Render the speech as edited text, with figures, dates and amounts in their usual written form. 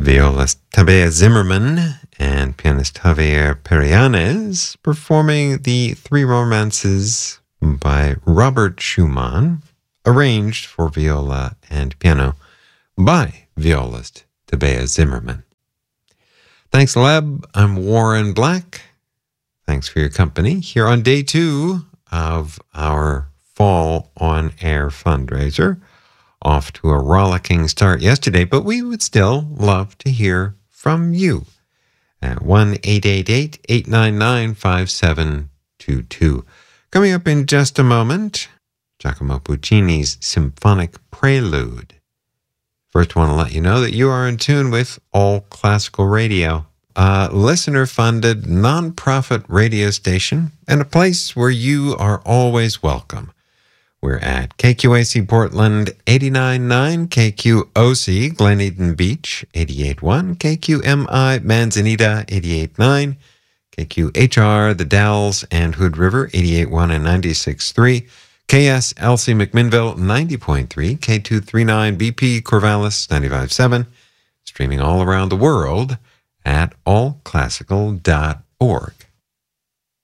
Violist Tabea Zimmerman and pianist Javier Perianes performing the Three Romances by Robert Schumann, arranged for viola and piano by violist Tabea Zimmerman. Thanks, Leb. I'm Warren Black. Thanks for your company here on day 2 of our Fall On Air fundraiser. Off to a rollicking start yesterday, but we would still love to hear from you at 1-888-899-5722. Coming up in just a moment, Giacomo Puccini's Symphonic Prelude. First, I want to let you know that you are in tune with All Classical Radio, a listener-funded, nonprofit radio station and a place where you are always welcome. We're at KQAC Portland 89.9, KQOC Glen Eden Beach 88.1, KQMI Manzanita 88.9, KQHR The Dalles and Hood River 88.1 and 96.3, KSLC McMinnville 90.3, K239 BP Corvallis 95.7, streaming all around the world at allclassical.org.